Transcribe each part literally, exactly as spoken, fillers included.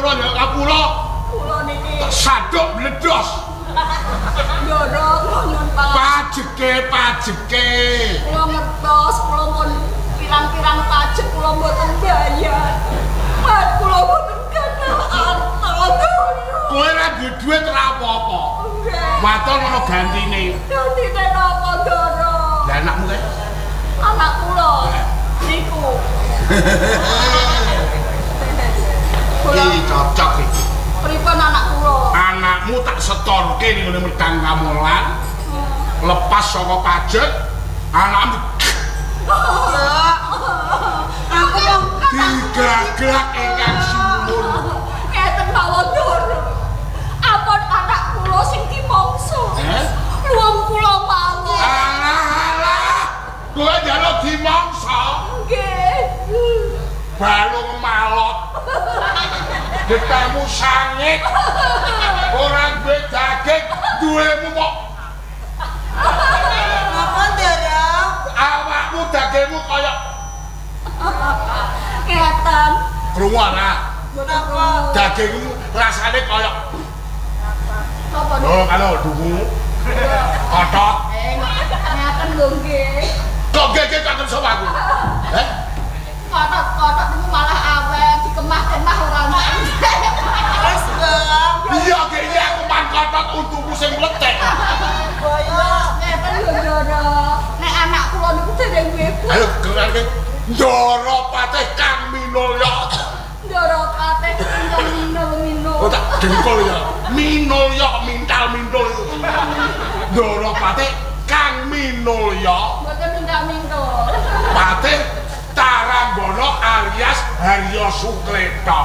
kula ya kapula. Kula niki tak sadok bledos. Ndoro nyuwun pangapunten. Pajeke, pajeke. Kula ngertos, kula pun pirang-pirang pajak kula mboten bayar. Mat kula mboten kana harta. Kowe ra duwe dhuwit ora apa-apa. Matur ngono gantine. Gantine napa, Ndoro? Lah anakmu kae? Anak kula niku. Iki cocok iki. Pripun anak kula? Anakmu tak setorke ning ngene Medang Kamolan. Lepas saka pajak, anakmu Aku yang digagak ingkang sinuwun. Ngeten mawon, Ndoro. Ampun anak kula sing dimangsa. Eh? Luwung kula mawon. Alah alah. Kowe njaluk dimangsa. Nggih. Balung malot. Getahmu sangit. Ora duwe daging, duwemu kok. Napa, Ndoro? Awakmu dagingmu kaya Ngeten. krungu ora. Napa? Dagingmu rasane kaya Napa niku? oh kalau dungu. Kotok. Eh, ngeten lho nggih. Kok gege kok kersa aku? Heh? Kotok-kotok niku malah awet dikemah-kemah ora ana. Wis, Bang. Iya gege aku man kotok untukmu sing mletek. Boyo. Ngeten lho, Ndoro. Nek anak kula niku dereng ibu. Ayo gerake Ndoro Patih Kang Minulya. Ndoro Patih ingkang minul-minul. Oh tak dengkul ya. Minulya mintal mintul. Ndoro Patih Kang Minulya. Mboten minta-mintul. Patih Tarambono alias Haryo Sukleto.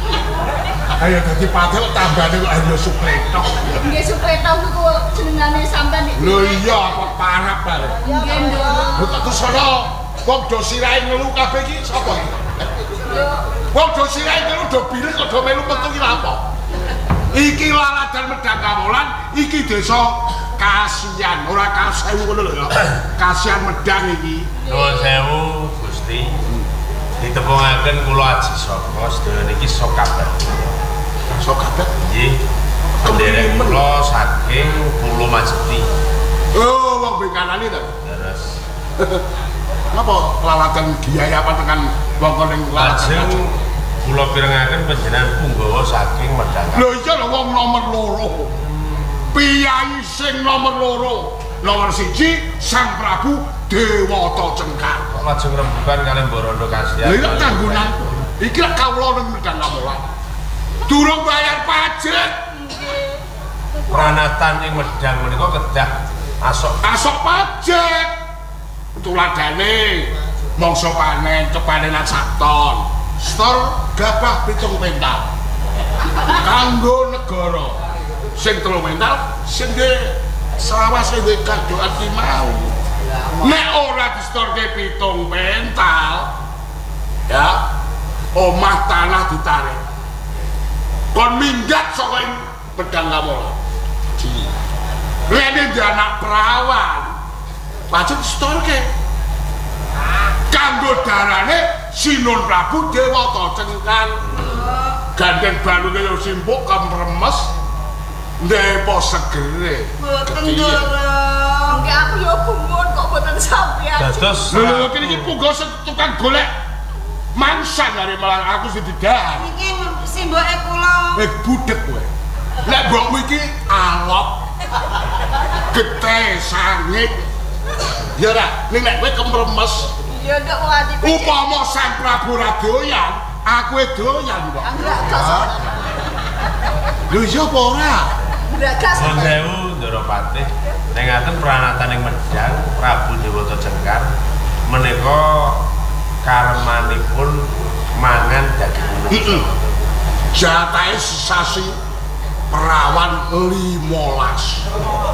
Ayo dadi Patih kok tambane kok Haryo Sukleto. Nggih Sukleto niku jenengane sampean iki. Lho iya kok parap bare. Nggih, Ndoro. Lho kok terus ana wong do sirahe ngelu kabeh iki sapa iki? Wong do sirahe ngelu do bilik kok do melu metu iki lha apa? Iki laladan Medang Kamolan, iki desa Kasian, ora Kasewu ngono lho ya. Kasian Medang iki. Nuwun sewu Gusti. Ditepungaken kula Aji Saka sedaya niki Sokabat. Sokabat. Nggih. Pendherek kula saking Pulo Majeti. Oh, wong Bengkanani to. Terus Napa laladan giaya apa tekan wong ning lajeng laladan? kula pirengaken panjenengan punggawa saking Medang. Lho iya lho wong nomor loro. Piyai sing nomor loro. Nomor siji Sang Prabu Dewata Cengkar. Kok lajeng rembugan kalih Mborondo Kasihan. Lha iki tanggunan. Iki lek kawula ning Medang Kamolan. Durung bayar pajak. Pranatan ing Medang menika kedah asok Asok pajak. Tuladane mangsa panen kepanenan sak ton. Stor gabah pitung pental. Kanggo negara. Sing telu pental sing selawase duwe kadoan ki mau. Nek ora distorke pitung pental, ya omah tanah ditarik. Kon minggat saka ing Medang Kamolan. Rene anak perawan. Wajib distorke. Kanggo darane Sinun Prabu Dewata Cengkar. Gandeng balune yo simpuk kemremes. Ndepo segere. Mboten, Ndoro. Nggih aku yo gumun kok mboten sampeyan. dados Lho lho kene iki punggo tukang golek mangsan dari malang aku sing didahan. Niki simboke kula. Eh budek kowe. Lek mbokmu iki alot. Getih sangit. Ya ora, ning nek kowe kemremes, Ya ndak wadi. upama Sang Prabu ra doyan, aku e doyan kok. Anggrek gas. Lho iya apa ora? Bragas. Nuwun sewu Ndoro Patih. Ning ngaten pranatan ing Medang Prabu Dewata Cengkar menika karmanipun mangan daging Heeh. Jatahe sasi perawan limolas.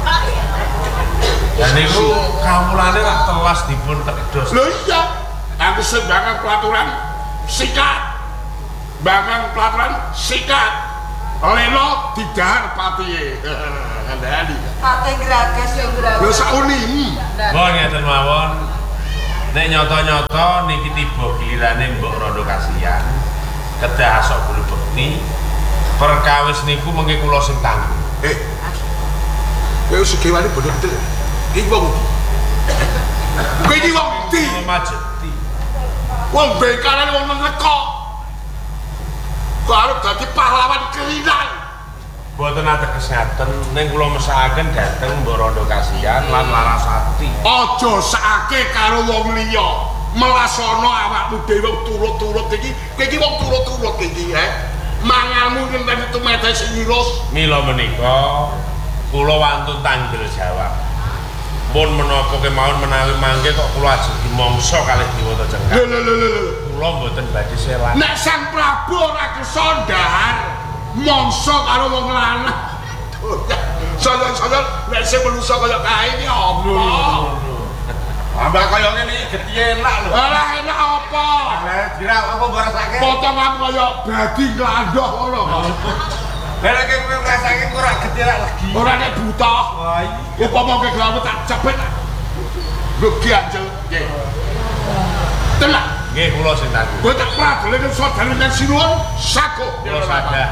Dan niku kawulane rak telas dipun tekdos. Lho iya, aku sembangan pelaturan sikat. Bangang pelaturan sikat. Leno didahar patihe. Ngandani. Patih gragas yo gragas. Lho sauni. Mohon ngeten mawon. Nek nyata-nyata niki tiba gilirane Mbok Rondo Kasihan. Kedah asok bulu bekti Perkawis niku mengki kula sing tanggung. Eh. Kowe segewane bener-bener. Iki wong ndi? Kowe iki wong ndi? Majeti. Wong bekaran wong neko. Kok arep dadi pahlawan kerinan. Boten ateges ngaten, ning kula mesakaken dhateng Mbok Rondo Kasihan lan Larasati. Aja sakake karo wong liya. Melasana awakmu dhewe turut-turut iki. Kowe iki wong turut-turut iki, he. Manganmu ngenteni tumete sing ngirus. Mila menika kula wantun tanggel jawab. Mun menapa kemawon menawi mangke kok kula ajeng dimangsa kalih Dewata Cengkar. Lho lho lho lho. Kula mboten badhe selan. Nek Sang Prabu ora kersa ndahar mangsa karo wong lanang. Sono-sono nek sing manusa kaya kae iki apa? Ambak kaya ngene iki geti enak lho. Ora enak apa? Lah dira apa barasake? Potongan kaya babi nglandoh ngono. Lah nek kowe ngrasake ora geti enak lagi. Ora nek buta. Wah iya. Upama ke glamu tak cepet. Rugi anjel. Nggih. Tenang. Nggih kula sing tanggung. Kowe tak pradele nek saudara nek sinuwun sago. Kula sadar.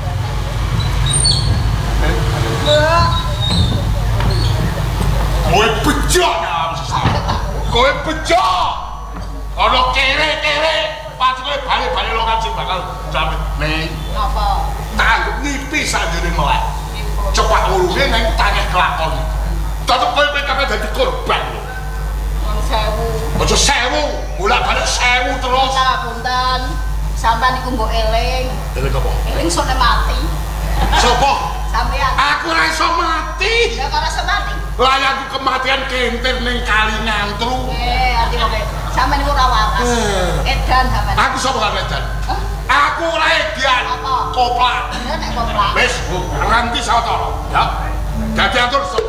Kowe bejo ya kowe bejo. Ana kere-kere pas kowe bali-bali lokasi bakal jamin. Ning Apa? tak nipis sanjene melek. Cepak urune nang tangeh kelakon. Tetep kowe kabeh dadi korban. Wong sewu. Aja sewu, bolak-balik sewu terus. Punten, punten. Sampeyan iku mbok eling. Eling apa? Eling sone mati. Sopo? Sampeyan. Aku ora iso mati. Ya ora iso mati. Layakku kematian kentir ning kali ngantru. Eh, arti kok sampeyan iku ora waras. Edan sampeyan. Aku sapa kan edan? Hah? Aku ora edan. Apa? Koplak. Ya nek koplak. Wis, nganti sawetara. Ya. Dadi atur